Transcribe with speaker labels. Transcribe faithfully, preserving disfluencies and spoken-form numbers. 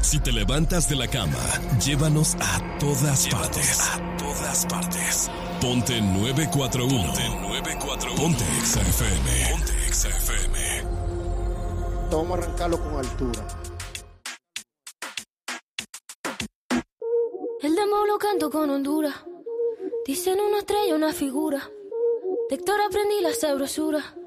Speaker 1: Si te levantas de la cama, llévanos a todas llévanos partes. A todas partes. Ponte nueve cuatro uno. Ponte nueve cuatro uno. Ponte Exa F M. Ponte Exa F M.
Speaker 2: Vamos a arrancarlo con altura.
Speaker 3: El demo lo canto con Honduras. Dicen una estrella, una figura. De Héctor aprendí la sabrosura.